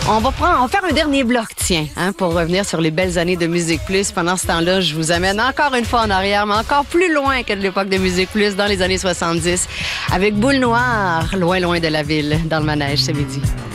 On va faire un dernier bloc, tiens, pour revenir sur les belles années de Musique Plus. Pendant ce temps-là, je vous amène encore une fois en arrière, mais encore plus loin que de l'époque de Musique Plus, dans les années 70, avec Boule Noire, loin, loin de la ville, dans le manège ce midi.